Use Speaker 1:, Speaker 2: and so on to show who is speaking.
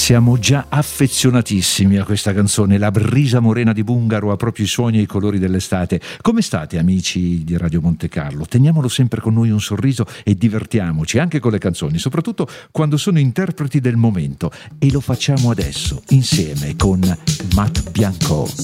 Speaker 1: Siamo già affezionatissimi a questa canzone. La brisa morena di Bungaro ha proprio i suoni e i colori dell'estate. Come state, amici di Radio Monte Carlo? Teniamolo sempre con noi un sorriso e divertiamoci anche con le canzoni, soprattutto quando sono interpreti del momento. E lo facciamo adesso insieme con Matt Bianco.